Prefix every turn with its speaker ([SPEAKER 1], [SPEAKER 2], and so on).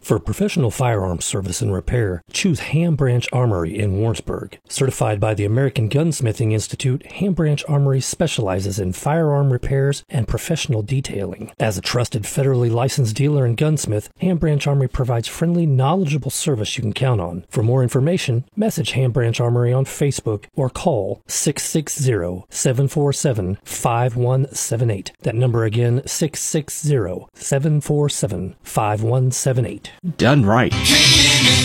[SPEAKER 1] For professional firearms service and repair, choose Ham Branch Armory in Warrensburg. Certified by the American Gunsmithing Institute, Ham Branch Armory specializes in firearm repairs and professional detailing. As a trusted federally licensed dealer and gunsmith, Ham Branch Armory provides friendly, knowledgeable service you can count on. For more information, message Ham Branch Armory on Facebook or call 660-747-5178. That number again, 660-747-5178.
[SPEAKER 2] Done right.